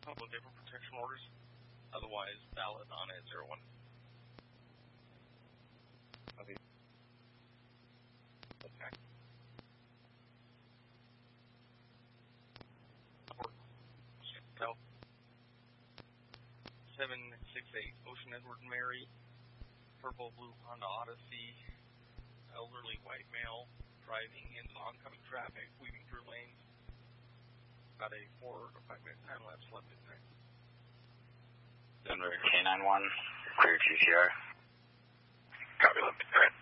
couple of different protection orders. Otherwise, valid on at 01. Okay. Okay. 768 Ocean Edward Mary, purple blue Honda Odyssey, elderly white male driving into oncoming traffic, weaving through lanes. About a 4 to 5 minute time lapse left at night. Denver K91, clear GCR. Copy, left at night.